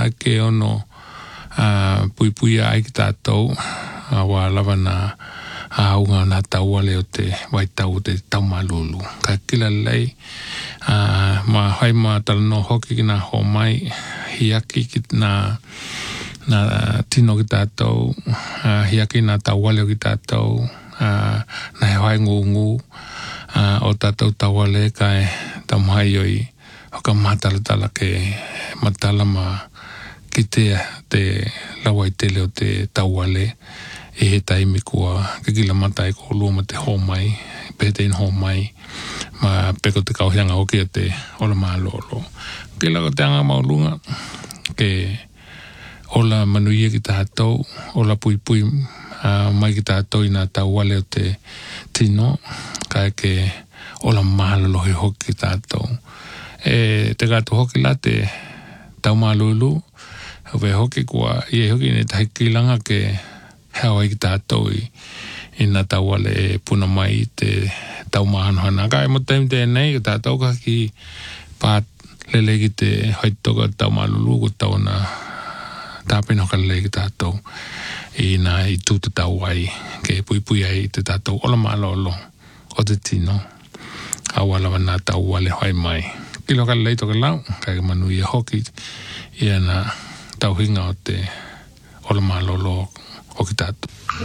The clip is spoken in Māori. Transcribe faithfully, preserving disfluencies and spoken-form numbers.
ka ke ono uh, pui pui ai ki tātou a wā lava nā a unga nā tau ale o te wai tau te tau malulu. Ka kila lei uh, ma hai ma talano hoki ki nā ho mai hiaki ki nā nā tino ki tātou uh, hiaki nā tau ale o ki tātou uh, nā he hai ngu ngu uh, o tātou tau ale kai tamhai oi o ka matala tala ke matala ma ki te te lawai tele o te tau ale e he taimi kua ke kila matai ko lua ma te ho mai petein ho mai ma peko te kauhianga oki o te ola maa lolo kila ko te anga maulunga ke ola manuia ki tātou ola pui pui uh, mai ki tātou i nā tau ale o te tino kai ke ola maa lohi hoki ki tātou e te gātu hoki la te tau maa lulu hove hoki kua i e hoki ne tahi kilanga ke hewa i ki tātou i, i nā tau ale e puna mai te tau maa hanohana ka e mo taimi te nei ki tātou ka ki pāt lele ki te haitoka tau maa lulu ko tau na tāpena ka lele ki tātou i nā i tūtu tau ai ke pui pui ai te tātou ola maa lolo o te tino awala wana tau ale hoi mai kilo ka lele toka lau kai manu i hoki i ana tau hinga o te ola maa lolo o ki tātou